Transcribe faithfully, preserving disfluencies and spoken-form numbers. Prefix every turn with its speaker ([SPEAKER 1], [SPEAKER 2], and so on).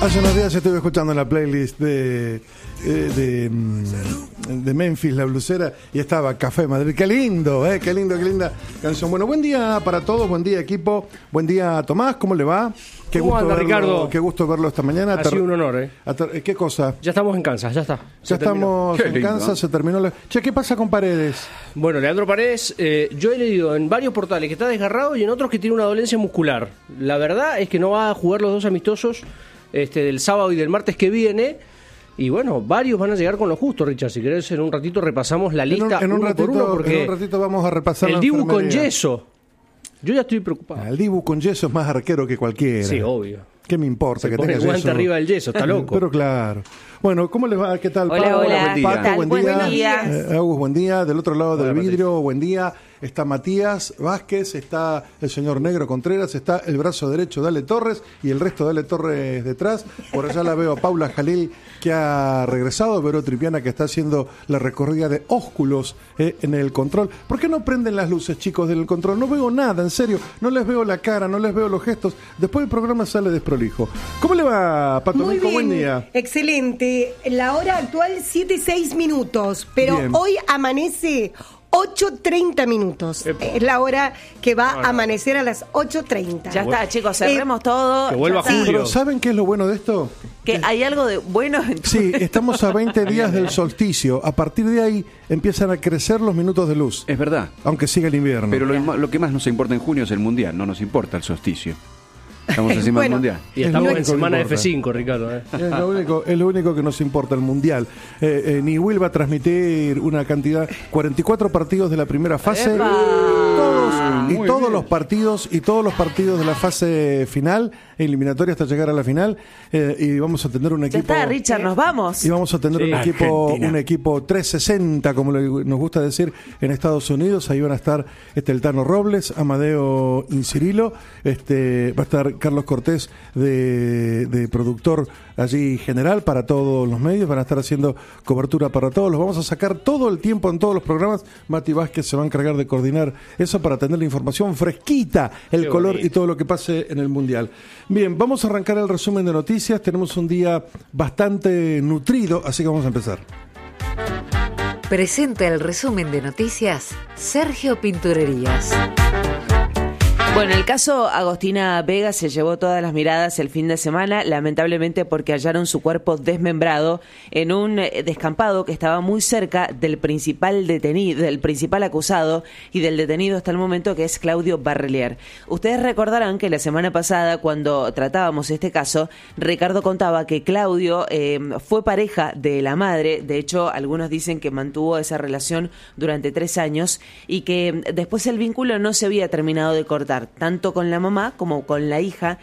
[SPEAKER 1] Hace unos días estuve escuchando la playlist de, de, de, de Memphis, la blusera, y estaba Café Madrid. Qué lindo, eh, qué lindo, qué linda canción. Bueno, buen día para todos, buen día equipo, buen día Tomás, ¿cómo le va? Qué
[SPEAKER 2] ¿Cómo
[SPEAKER 1] gusto
[SPEAKER 2] anda,
[SPEAKER 1] verlo,
[SPEAKER 2] Ricardo?
[SPEAKER 1] Qué gusto verlo esta mañana.
[SPEAKER 2] Ha sido un honor, ¿eh?
[SPEAKER 1] Ater- ¿Qué cosa?
[SPEAKER 2] Ya estamos en Kansas, ya está.
[SPEAKER 1] Ya
[SPEAKER 2] Se
[SPEAKER 1] estamos
[SPEAKER 2] terminó.
[SPEAKER 1] en Kansas, se terminó la... Che, ¿qué pasa con Paredes?
[SPEAKER 2] Bueno, Leandro Paredes, eh, yo he leído en varios portales que está desgarrado y en otros que tiene una dolencia muscular. La verdad es que no va a jugar los dos amistosos este, del sábado y del martes que viene. Y bueno, varios van a llegar con lo justo, Richard. Si querés, en un ratito repasamos la lista
[SPEAKER 1] en un, en un
[SPEAKER 2] uno
[SPEAKER 1] ratito,
[SPEAKER 2] por uno, porque
[SPEAKER 1] en un ratito vamos a repasar
[SPEAKER 2] el
[SPEAKER 1] la
[SPEAKER 2] Dibu con
[SPEAKER 1] enfermería.
[SPEAKER 2] yeso. Yo ya estoy preocupado.
[SPEAKER 1] El Dibu con yeso es más arquero que cualquiera.
[SPEAKER 2] Sí, obvio.
[SPEAKER 1] ¿Qué me importa
[SPEAKER 2] Se
[SPEAKER 1] que
[SPEAKER 2] pone
[SPEAKER 1] tenga
[SPEAKER 2] el guante
[SPEAKER 1] yeso?
[SPEAKER 2] arriba del yeso, está loco.
[SPEAKER 1] Pero claro. Bueno, ¿cómo les va? ¿Qué tal?
[SPEAKER 3] Hola,
[SPEAKER 1] Pablo?
[SPEAKER 3] hola.
[SPEAKER 1] Buen día.
[SPEAKER 3] ¿Qué tal?
[SPEAKER 1] Buen
[SPEAKER 3] Buen
[SPEAKER 1] día.
[SPEAKER 3] día.
[SPEAKER 1] Eh, Agus, buen día. Del otro lado del
[SPEAKER 2] Hola,
[SPEAKER 1] vidrio, buen día. Está Matías Vázquez, está el señor Negro Contreras, está el brazo derecho de Ale Torres y el resto de Ale Torres detrás. Por allá la veo a Paula Jalil, que ha regresado, Vero Tripiana, que está haciendo la recorrida de ósculos eh, en el control. ¿Por qué no prenden las luces, chicos, del control? No veo nada, en serio. No les veo la cara, no les veo los gestos. Después el programa sale desprolijo. ¿Cómo le va, Pato
[SPEAKER 4] Muy
[SPEAKER 1] Mico?
[SPEAKER 4] bien,
[SPEAKER 1] Buen día.
[SPEAKER 4] excelente. La hora actual siete y seis minutos, pero
[SPEAKER 1] Bien.
[SPEAKER 4] hoy amanece ocho treinta minutos.
[SPEAKER 2] Epa.
[SPEAKER 4] Es la hora que va
[SPEAKER 2] Bueno.
[SPEAKER 4] a amanecer a las ocho treinta.
[SPEAKER 3] Ya está, chicos, cerremos todo.
[SPEAKER 2] que vuelva
[SPEAKER 3] Ya está.
[SPEAKER 2] Julio.
[SPEAKER 1] Pero ¿saben qué es lo bueno de esto?
[SPEAKER 3] Que hay algo de bueno en todo.
[SPEAKER 1] Sí, estamos a veinte días del solsticio. A partir de ahí empiezan a crecer los minutos de luz,
[SPEAKER 5] Es verdad.
[SPEAKER 1] aunque siga el invierno.
[SPEAKER 5] Pero lo, ma- lo que más nos importa en junio es el mundial, no nos importa el solsticio. Estamos encima
[SPEAKER 4] Bueno.
[SPEAKER 5] del mundial.
[SPEAKER 2] Y
[SPEAKER 1] Es
[SPEAKER 2] estamos
[SPEAKER 1] lo
[SPEAKER 2] en
[SPEAKER 1] único que
[SPEAKER 2] semana
[SPEAKER 1] importa.
[SPEAKER 2] F cinco, Ricardo. ¿eh?
[SPEAKER 1] Es lo, único, es lo único que nos importa, el Mundial. Eh, eh, Niwil va a transmitir una cantidad, cuarenta y cuatro partidos de la primera fase.
[SPEAKER 3] ¡Epa!
[SPEAKER 1] Todos, y
[SPEAKER 5] Muy
[SPEAKER 1] todos
[SPEAKER 5] bien.
[SPEAKER 1] los partidos, y todos los partidos de la fase final, eliminatoria hasta llegar a la final. Eh, y vamos a tener un
[SPEAKER 3] Ya
[SPEAKER 1] equipo.
[SPEAKER 3] está, Richard, nos vamos.
[SPEAKER 1] Y vamos a tener
[SPEAKER 2] Sí.
[SPEAKER 1] un equipo,
[SPEAKER 5] Argentina.
[SPEAKER 1] un equipo trescientos sesenta, como le- nos gusta decir, en Estados Unidos. Ahí van a estar este el Tano Robles, Amadeo Incirilo, este va a estar Carlos Cortés de, de productor allí general para todos los medios. Van a estar haciendo cobertura para todos. Los vamos a sacar todo el tiempo en todos los programas. Mati Vázquez se va a encargar de coordinar eso para tener la información fresquita, el
[SPEAKER 2] Qué
[SPEAKER 1] color
[SPEAKER 2] bonito.
[SPEAKER 1] y todo lo que pase en el Mundial. Bien, vamos a arrancar el resumen de noticias. Tenemos un día bastante nutrido, así que vamos a empezar.
[SPEAKER 6] Presenta el resumen de noticias Sergio Pinturerías.
[SPEAKER 3] Bueno, el caso Agostina Vega se llevó todas las miradas el fin de semana, lamentablemente porque hallaron su cuerpo desmembrado en un eh, descampado que estaba muy cerca del principal detenido, del principal acusado y del detenido hasta el momento, que es Claudio Barrelier. Ustedes recordarán que la semana pasada, cuando tratábamos este caso, Ricardo contaba que Claudio eh, fue pareja de la madre. De hecho, algunos dicen que mantuvo esa relación durante tres años y que después el vínculo no se había terminado de cortar, tanto con la mamá como con la hija,